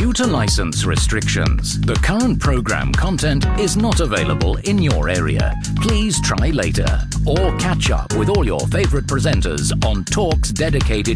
Due to license restrictions, the current program content is not available in your area. Please try later or catch up with all your favorite presenters on Talk's dedicated